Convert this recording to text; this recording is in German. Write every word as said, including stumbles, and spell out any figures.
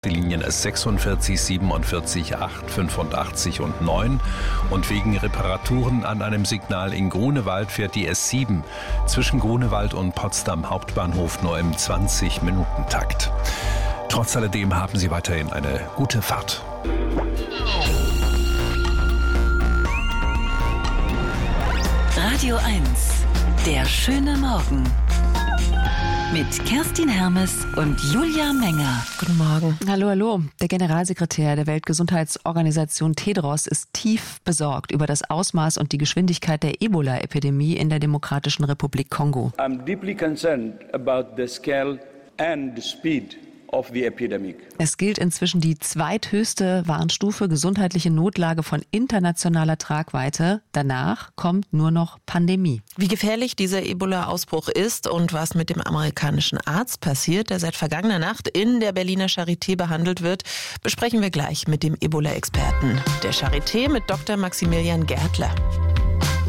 Die Linien S sechsundvierzig, siebenundvierzig, acht, fünfundachtzig und neun. Und wegen Reparaturen an einem Signal in Grunewald fährt die S sieben zwischen Grunewald und Potsdam Hauptbahnhof nur im zwanzig-Minuten-Takt. Trotz alledem haben Sie weiterhin eine gute Fahrt. Radio eins, der schöne Morgen. Mit Kerstin Hermes und Julia Menger. Guten Morgen. Hallo, hallo. Der Generalsekretär der Weltgesundheitsorganisation Tedros ist tief besorgt über das Ausmaß und die Geschwindigkeit der Ebola-Epidemie in der Demokratischen Republik Kongo. I'm deeply concerned about the scale and the speed of the epidemic. Es gilt inzwischen die zweithöchste Warnstufe gesundheitliche Notlage von internationaler Tragweite. Danach kommt nur noch Pandemie. Wie gefährlich dieser Ebola-Ausbruch ist und was mit dem amerikanischen Arzt passiert, der seit vergangener Nacht in der Berliner Charité behandelt wird, besprechen wir gleich mit dem Ebola-Experten der Charité, mit Doktor Maximilian Gärtler.